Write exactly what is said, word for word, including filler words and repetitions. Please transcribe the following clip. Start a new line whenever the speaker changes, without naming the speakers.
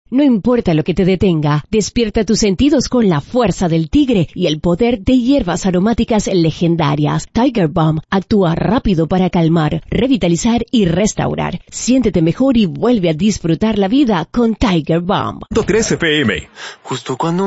No importa lo que te detenga, despierta tus sentidos con la fuerza del tigre y el poder de hierbas aromáticas legendarias. Tiger Balm actúa rápido para calmar, revitalizar y restaurar. Siéntete mejor y vuelve a disfrutar la vida con Tiger Balm.
trece pe eme. Justo cuando